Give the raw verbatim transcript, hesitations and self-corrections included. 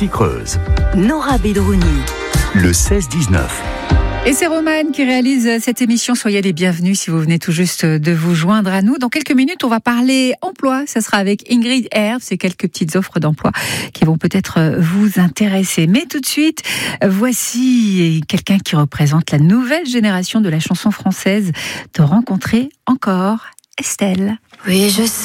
Nancy-Creuse. Nora Bedrouni. Le seize dix-neuf. Et c'est Romane qui réalise cette émission. Soyez les bienvenus si vous venez tout juste de vous joindre à nous. Dans quelques minutes, on va parler emploi. Ça sera avec Ingrid Herve. C'est quelques petites offres d'emploi qui vont peut-être vous intéresser. Mais tout de suite, voici quelqu'un qui représente la nouvelle génération de la chanson française. De rencontrer encore Estelle. Oui, je sais.